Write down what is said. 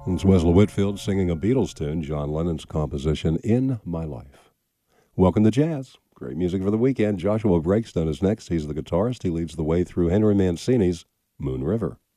It's Wesley Whitfield singing a Beatles tune, John Lennon's composition, In My Life. Welcome to Jazz. Great music for the weekend. Joshua Breakstone is next. He's the guitarist. He leads the way through Henry Mancini's Moon River.